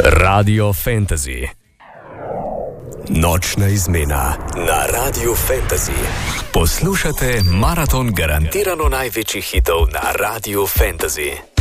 Radio Fantasy. Nočna izmena na Radio Fantasy. Poslušate maraton garantirano največjih hitov na Radio Fantasy.